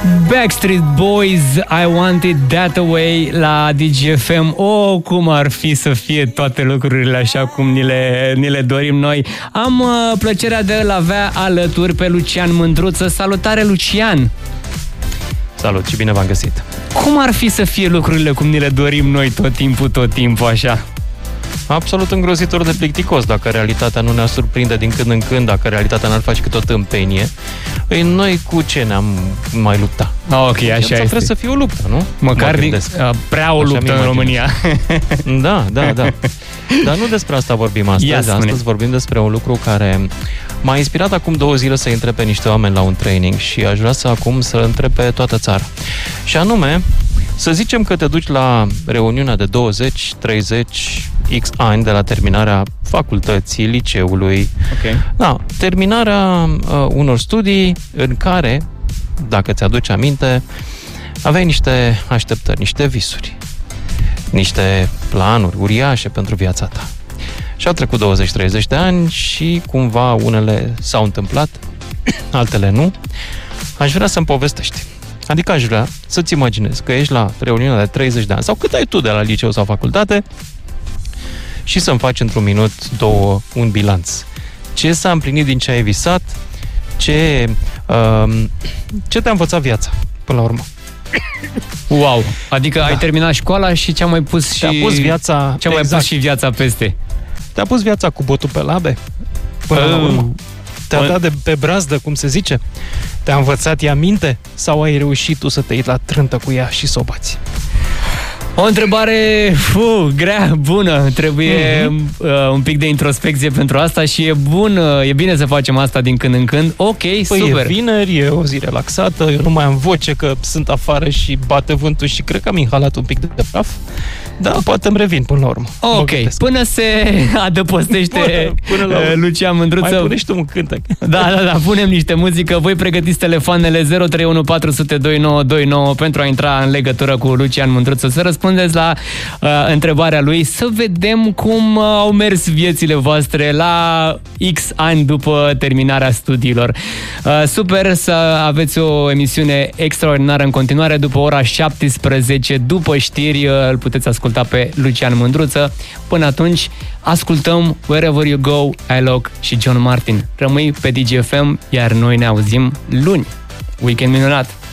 Backstreet Boys, I Want It That Way la DGFM. Oh, cum ar fi să fie toate lucrurile așa cum ni le dorim noi. Am plăcerea de a-l avea alături pe Lucian Mândruță. Salutare, Lucian! Salut și bine v-am găsit! Cum ar fi să fie lucrurile cum ni le dorim noi tot timpul așa? Absolut îngrozitor de plicticos, dacă realitatea nu ne-ar surprinde din când în când, dacă realitatea n-ar face cât o tâmpenie. Păi noi cu ce ne-am mai lupta? Ok, așa este. Trebuie să fie o luptă, nu? Măcar prea o luptă în România. Da. Dar nu despre asta vorbim astăzi. Astăzi vorbim despre un lucru care m-a inspirat acum 2 zile să intre pe niște oameni la un training și aș vrea acum să întreb pe toată țara. Și anume, să zicem că te duci la reuniunea de 20, 30, X ani de la terminarea facultății, liceului. Okay. Da, terminarea unor studii în care, dacă ți-aduci aminte, aveai niște așteptări, niște visuri, niște planuri uriașe pentru viața ta. Și au trecut 20-30 de ani și cumva unele s-au întâmplat, altele nu. Aș vrea să-mi povestești. Adică aș vrea să-ți imaginezi că ești la reuniunea de 30 de ani sau cât ai tu de la liceu sau facultate și să-mi faci într-un minut, 2, un bilanț. Ce s-a împlinit din ce ai visat, ce te-a învățat viața, până la urmă. Wow! Adică ai terminat școala și ți-a mai pus și... Te-a pus viața... Ți-a mai pus și viața peste. Te-a pus viața cu botul pe labe, până la urmă. Te-a dat de pe brazdă, cum se zice? Te-a învățat ea minte? Sau ai reușit tu să te iei la trântă cu ea și să o bați? O întrebare grea, bună. Trebuie un pic de introspecție pentru asta și e bine să facem asta din când în când. Ok, super. E vineri, e o zi relaxată, eu nu mai am voce că sunt afară și bate vântul și cred că am inhalat un pic de praf. Da, poate îmi revin până la urmă. Ok, până se adăpostește până la Lucian Mândruță. Mai pune și tu un cântec. Da, punem niște muzică. Voi pregătiți telefoanele 031 400 2929 pentru a intra în legătură cu Lucian Mândruță, să răspundeți la întrebarea lui, să vedem cum au mers viețile voastre la X ani după terminarea studiilor. Super să aveți o emisiune extraordinară în continuare după ora 17, după știri, îl puteți asculta pe Lucian Mândruță. Până atunci, ascultăm Wherever You Go, iLok și John Martin. Rămâi pe DGFM, iar noi ne auzim luni. Weekend minunat!